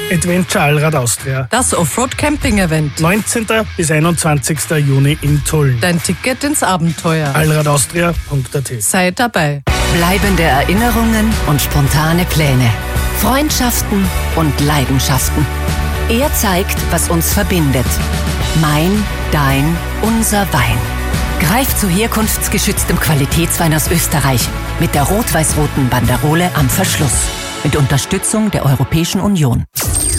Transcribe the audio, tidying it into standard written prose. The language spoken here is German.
Adventure Allrad Austria. Das Offroad-Camping-Event. 19. bis 21. Juni in Tulln. Dein Ticket ins Abenteuer. allradaustria.at. Sei dabei. Bleibende Erinnerungen und spontane Pläne. Freundschaften und Leidenschaften. Er zeigt, was uns verbindet. Mein, dein, unser Wein. Greif zu herkunftsgeschütztem Qualitätswein aus Österreich mit der rot-weiß-roten Banderole am Verschluss. Mit Unterstützung der Europäischen Union.